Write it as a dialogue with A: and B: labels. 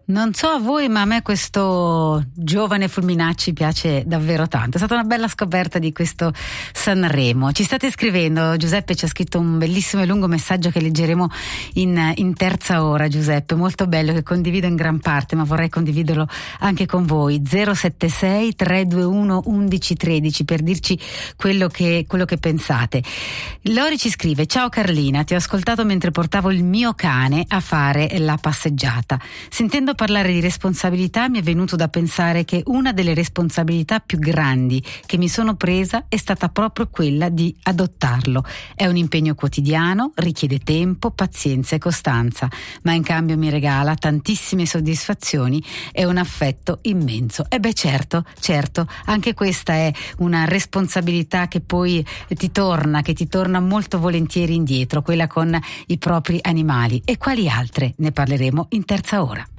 A: Non so a voi, ma a me questo giovane Fulminacci piace davvero tanto. È stata una bella scoperta di questo Sanremo. Ci state scrivendo, Giuseppe ci ha scritto un bellissimo e lungo messaggio che leggeremo in terza ora. Giuseppe, molto bello, che condivido in gran parte, ma vorrei condividerlo anche con voi. 076 321 1113 per dirci quello che pensate. Lori ci scrive: ciao Carlina, ti ho ascoltato mentre portavo il mio cane a fare la passeggiata. Sentendo parlare di responsabilità mi è venuto da pensare che una delle responsabilità più grandi che mi sono presa è stata proprio quella di adottarlo. È un impegno quotidiano, richiede tempo, pazienza e costanza, ma in cambio mi regala tantissime soddisfazioni e un affetto immenso. E certo, anche questa è una responsabilità che poi ti torna molto volentieri indietro, quella con i propri animali. E quali altre? Ne parleremo in terza ora.